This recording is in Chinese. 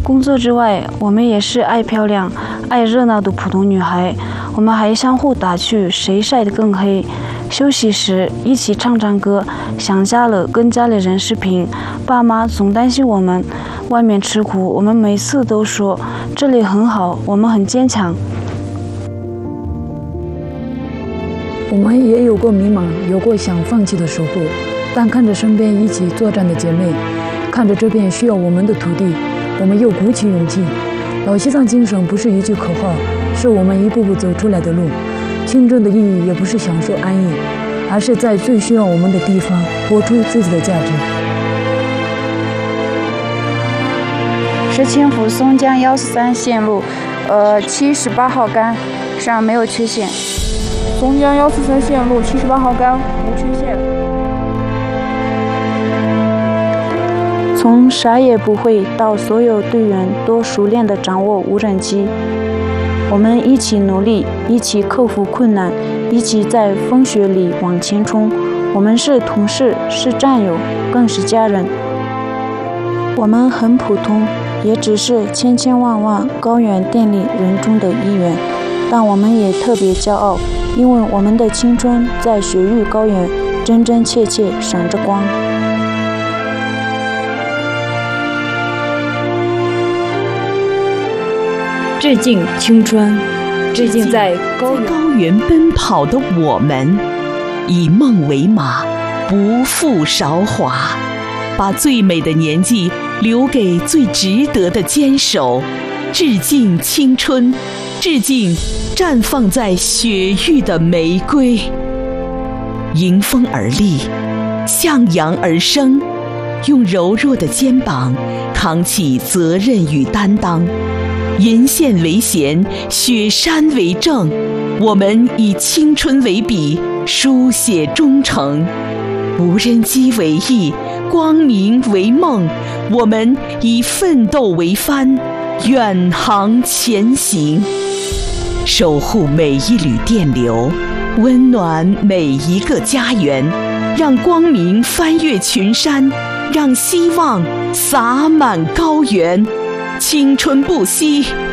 工作之外，我们也是爱漂亮、爱热闹的普通女孩。我们还相互打趣谁晒得更黑。休息时一起唱唱歌，想家了跟家里人视频。爸妈总担心我们外面吃苦，我们每次都说这里很好，我们很坚强。 我们也有过迷茫，有过想放弃的时候，但看着身边一起作战的姐妹，看着这片需要我们的土地，我们又鼓起勇气。老西藏精神不是一句口号，是我们一步步走出来的路。青春的意义也不是享受安逸，而是在最需要我们的地方活出自己的价值。 是青浦松江143线路，78号杆上没有缺陷。 松江143线路78号杆无缺陷。 从啥也不会到所有队员都熟练地掌握无人机，我们一起努力，一起克服困难，一起在风雪里往前冲。我们是同事，是战友，更是家人。我们很普通，也只是千千万万高原电力人中的一员，但我们也特别骄傲，因为我们的青春在雪域高原真真切切闪着光。 致敬青春，致敬在高原奔跑的我们，以梦为马，不负韶华，把最美的年纪留给最值得的坚守。致敬青春，致敬绽放在雪域的玫瑰。迎风而立，向阳而生，用柔弱的肩膀扛起责任与担当。银线为弦，雪山为证，我们以青春为笔，书写忠诚。无人机为翼，光明为梦，我们以奋斗为帆，远航前行。守护每一缕电流，温暖每一个家园，让光明翻越群山，让希望洒满高原。青春不息，